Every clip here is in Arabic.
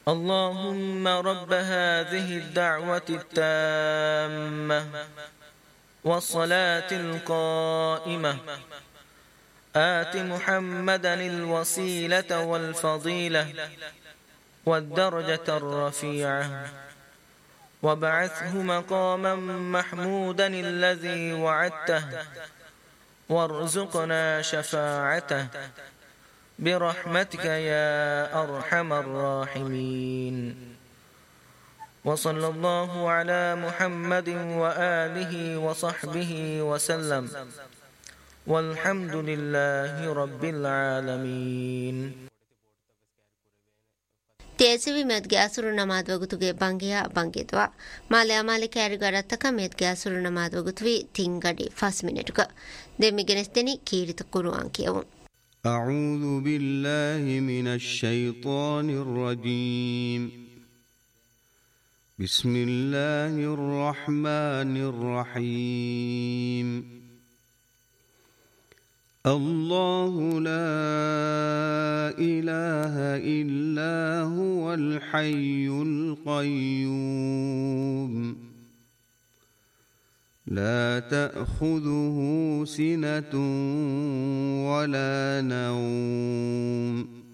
اللهم رب هذه الدعوة التامة والصلاة القائمة آت محمدا الوسيلة والفضيلة والدرجة الرفيعة وابعثه مقاما محمودا الذي وعدته وارزقنا شفاعته برحمتك يا أرحم الراحمين. وصلى الله على محمد وآله وصحبه وسلم والحمد لله رب العالمين. ತೇಸಿವಿ ಮೆದ್ಗೆ ಅಸುರು ನಮಾದ್ ವಗುತುಗೆ ಬಂಗಿಯ ಬಂಗಿದ್ವ ಮಾಲೆ ಅಮಾಲೆ ಕ್ಯಾರಿಗಡತ್ತಕ ಮೆದ್ಗೆ ಅಸುರು ನಮಾದ್ ವಗುತುವಿ ತಿಂಗಡಿ 5 ಮಿನಿಟ್ಗ ದೆಮಿಗೆನೆಸ್ತೆನಿ ಕೀರಿತ ಕುರುಆನ್ ಕಿಯವು. أعوذ بالله من الشيطان الرجيم. بسم الله الرحمن الرحيم. الله لا إله إلا هو الحي القيوم لا تأخذه سنة ولا نوم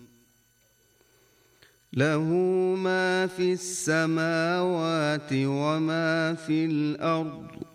له ما في السماوات وما في الأرض